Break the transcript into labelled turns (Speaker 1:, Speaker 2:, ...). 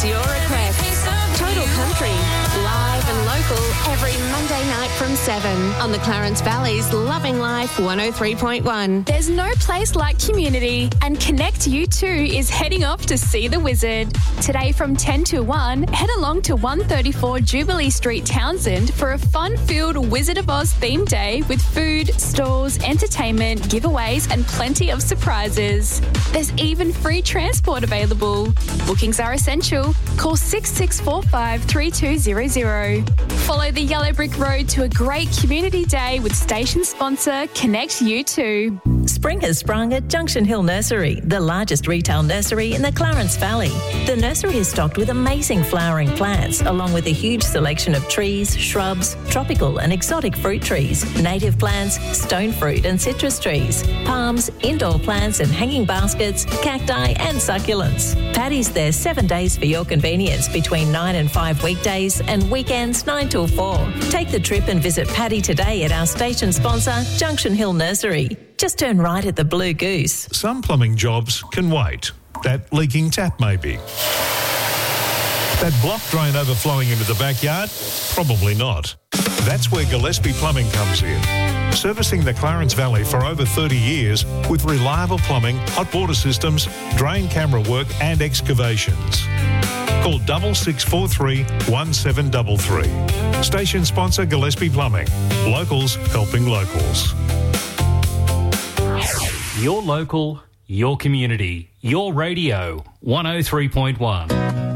Speaker 1: It's your request. Total Country, live and local every Monday night from 7 on the Clarence Valley's Loving Life 103.1.
Speaker 2: There's no place like community, and Connect U2 is heading off to see the Wizard. Today from 10 to 1, head along to 134 Jubilee Street, Townsend for a fun-filled Wizard of Oz themed day with food, stalls, entertainment, giveaways and plenty of surprises. There's even free transport available. Bookings are essential. Call 6645 3200. Follow the yellow brick road to a great community day with station sponsor Connect U2.
Speaker 3: Spring has sprung at Junction Hill Nursery, the largest retail nursery in the Clarence Valley. The nursery is stocked with amazing flowering plants, along with a huge selection of trees, shrubs, tropical and exotic fruit trees, native plants, stone fruit and citrus trees, palms, indoor plants and hanging baskets, cacti and succulents. Paddy's there 7 days for your convenience between 9 and 5 weekdays and weekends 9 till 4. Take the trip and visit Paddy today at our station sponsor, Junction Hill Nursery. Just turn right at the Blue Goose.
Speaker 4: Some plumbing jobs can wait. That leaking tap maybe. That block drain overflowing into the backyard? Probably not. That's where Gillespie Plumbing comes in. Servicing the Clarence Valley for over 30 years with reliable plumbing, hot water systems, drain camera work and excavations. Call 6643 1733. Station sponsor Gillespie Plumbing. Locals helping locals.
Speaker 5: Your local, your community, your radio, 103.1.